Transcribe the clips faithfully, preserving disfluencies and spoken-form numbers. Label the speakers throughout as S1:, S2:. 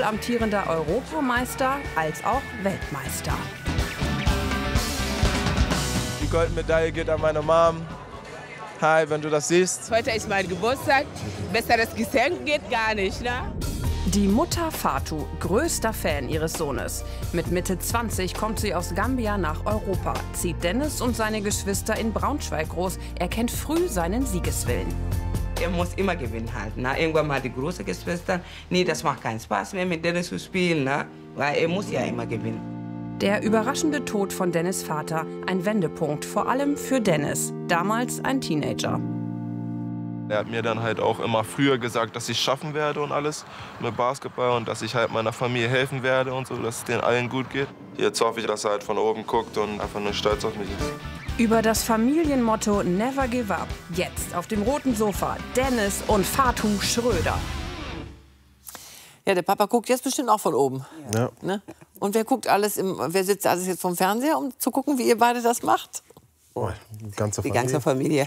S1: sowohl amtierender Europameister als auch Weltmeister.
S2: Die Goldmedaille geht an meine Mom. Hi, wenn du das siehst.
S3: Heute ist mein Geburtstag. Besseres Geschenk geht gar nicht, ne?
S1: Die Mutter Fatou, größter Fan ihres Sohnes. Mit Mitte zwanzig kommt sie aus Gambia nach Europa, zieht Dennis und seine Geschwister in Braunschweig groß. Er kennt früh seinen Siegeswillen.
S4: Er muss immer gewinnen halt. Ne? Irgendwann mal die große Geschwister, nee, das macht keinen Spaß mehr mit Dennis zu spielen, ne? Weil er muss ja immer gewinnen.
S1: Der überraschende Tod von Dennis' Vater, ein Wendepunkt, vor allem für Dennis, damals ein Teenager.
S2: Er hat mir dann halt auch immer früher gesagt, dass ich schaffen werde und alles mit Basketball und dass ich halt meiner Familie helfen werde und so, dass es denen allen gut geht. Jetzt hoffe ich, dass er halt von oben guckt und einfach nur stolz auf mich ist.
S1: Über das Familienmotto Never Give Up, jetzt auf dem roten Sofa, Dennis und Fatou Schröder.
S5: Ja, der Papa guckt jetzt bestimmt auch von oben.
S2: Ja.
S5: Ne? Und wer guckt alles im, wer sitzt alles jetzt vom Fernseher, um zu gucken, wie ihr beide das macht?
S2: Oh, die ganze
S4: Die
S2: Familie.
S4: ganze Familie.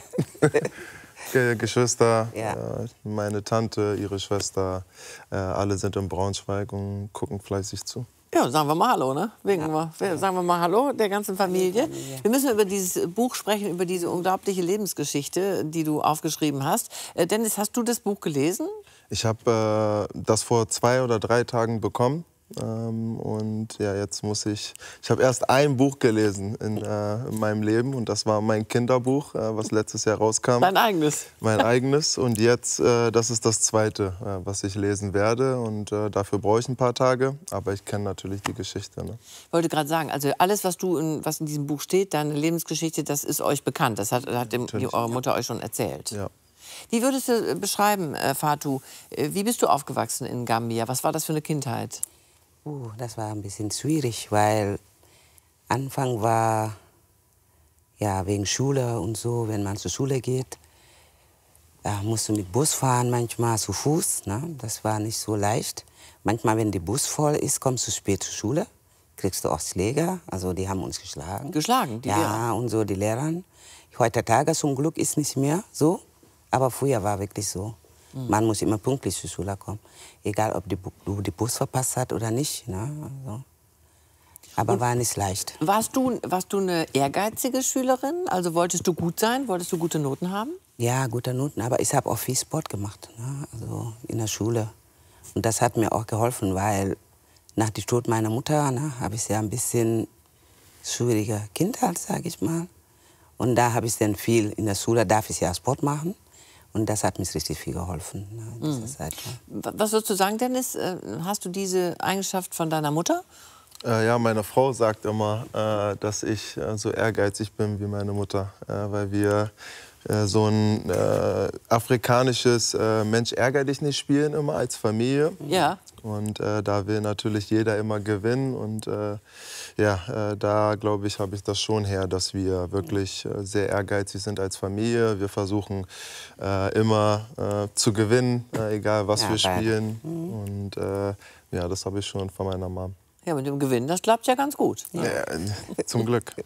S2: Ge- Geschwister,
S4: Ja.
S2: äh, meine Tante, ihre Schwester, äh, alle sind in Braunschweig und gucken fleißig zu.
S5: Ja, sagen wir mal Hallo, ne? Winken wir. Sagen wir mal Hallo der ganzen Familie. Wir müssen über dieses Buch sprechen, über diese unglaubliche Lebensgeschichte, die du aufgeschrieben hast. Äh, Dennis, hast du das Buch gelesen?
S2: Ich habe äh, das vor zwei oder drei Tagen bekommen. Ähm, und ja, jetzt muss ich. Ich habe erst ein Buch gelesen in, äh, in meinem Leben und das war mein Kinderbuch, äh, was letztes Jahr rauskam.
S5: Dein eigenes.
S2: Mein eigenes. Und jetzt, äh, das ist das zweite, äh, was ich lesen werde. Und äh, dafür brauche ich ein paar Tage. Aber ich kenne natürlich die Geschichte. Ne?
S5: Ich wollte gerade sagen, also alles, was, du in, was in diesem Buch steht, deine Lebensgeschichte, das ist euch bekannt. Das hat, hat dem, die, eure Mutter euch schon erzählt.
S2: Ja.
S5: Wie würdest du beschreiben, äh, Fatou, äh, wie bist du aufgewachsen in Gambia? Was war das für eine Kindheit?
S4: Uh, das war ein bisschen schwierig, weil Anfang war, ja, wegen Schule und so, wenn man zur Schule geht, ja, musst du mit Bus fahren, manchmal zu Fuß, ne? Das war nicht so leicht. Manchmal, wenn der Bus voll ist, kommst du spät zur Schule, kriegst du auch Schläger, also die haben uns geschlagen.
S5: Geschlagen, die
S4: Ja,
S5: Lehrer?
S4: und so die Lehrer. Heutzutage zum Glück ist nicht mehr so, aber früher war wirklich so. Man muss immer pünktlich zur Schule kommen. Egal, ob die, du den Bus verpasst hast oder nicht. Ne? Also. Aber und war nicht leicht.
S5: Warst du, warst du eine ehrgeizige Schülerin? Also wolltest du gut sein? Wolltest du gute Noten haben?
S4: Ja, gute Noten. Aber ich habe auch viel Sport gemacht. Ne? Also in der Schule. Und das hat mir auch geholfen, weil nach dem Tod meiner Mutter ne, habe ich ja ein bisschen schwierige Kindheit, sage ich mal. Und da habe ich dann viel in der Schule, darf ich ja Sport machen. Und das hat mir richtig viel geholfen. Ne, in dieser Zeit, ja.
S5: Was würdest du sagen, Dennis? Hast du diese Eigenschaft von deiner Mutter?
S2: Äh, ja, meine Frau sagt immer, äh, dass ich äh, so ehrgeizig bin wie meine Mutter. Äh, weil wir äh, so ein äh, afrikanisches äh, Mensch ärger dich nicht spielen immer als Familie.
S5: Ja.
S2: Und äh, da will natürlich jeder immer gewinnen. Und äh, ja, äh, da glaube ich, habe ich das schon her, dass wir wirklich äh, sehr ehrgeizig sind als Familie. Wir versuchen äh, immer äh, zu gewinnen, äh, egal was
S4: Ja,
S2: wir
S4: beide.
S2: spielen. Und äh, ja, das habe ich schon von meiner Mom.
S5: Ja, mit dem Gewinn, das klappt ja ganz gut. Ne?
S2: Ja, zum Glück.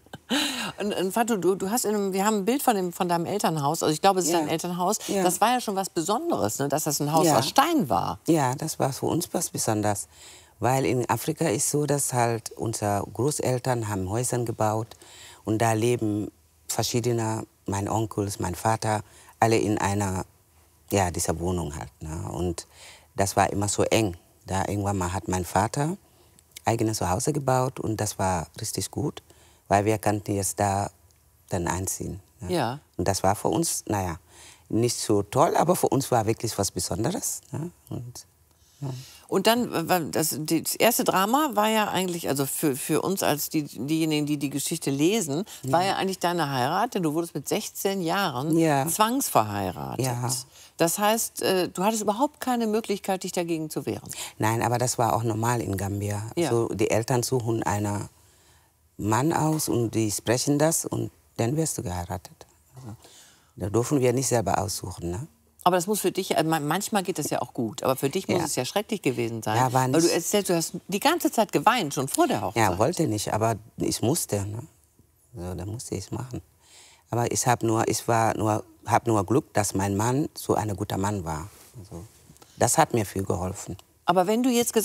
S5: Und, und Fatou, du, du hast in einem, wir haben ein Bild von, dem, von deinem Elternhaus, also ich glaube, es ist
S4: Ja.
S5: dein Elternhaus.
S4: Ja.
S5: Das war ja schon was Besonderes, ne? Dass das ein Haus
S4: Ja.
S5: aus Stein war.
S4: Ja, das war für uns was Besonderes. Weil in Afrika ist so, dass halt unsere Großeltern haben Häuser gebaut und da leben verschiedene, mein Onkel, mein Vater, alle in einer, ja, dieser Wohnung halt. Ne? Und das war immer so eng. Da irgendwann mal hat mein Vater eigenes Zuhause gebaut und das war richtig gut, weil wir konnten jetzt da dann einziehen. Ne?
S5: Ja.
S4: Und das war für uns, naja, nicht so toll, aber für uns war wirklich was Besonderes. Ne? Und, ja.
S5: Und dann, war das, das erste Drama war ja eigentlich, also für, für uns als die, diejenigen, die die Geschichte lesen, ja. war ja eigentlich deine Heirat, denn du wurdest mit sechzehn Jahren
S4: ja.
S5: zwangsverheiratet.
S4: Ja.
S5: Das heißt, du hattest überhaupt keine Möglichkeit, dich dagegen zu wehren.
S4: Nein, aber das war auch normal in Gambia.
S5: Ja.
S4: So, die Eltern suchen einen Mann aus und die sprechen das und dann wirst du geheiratet. Also, da dürfen wir nicht selber aussuchen, ne?
S5: Aber das muss für dich, manchmal geht das ja auch gut, aber für dich muss
S4: Ja.
S5: es ja schrecklich gewesen sein.
S4: Ja, war nicht.
S5: Weil du erzählst, du hast die ganze Zeit geweint, schon vor der Hochzeit.
S4: Ja, wollte nicht, aber ich musste. Ne? So, da musste ich es machen. Aber ich habe nur, ich war nur, hab nur Glück, dass mein Mann so ein guter Mann war. Also, das hat mir viel geholfen.
S5: Aber wenn du jetzt gesagt